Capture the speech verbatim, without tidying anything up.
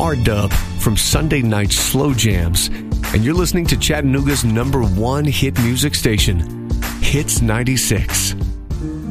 R-Dub from Sunday Night Slow Jams. And you're listening to Chattanooga's number one hit music station, Hits ninety-six.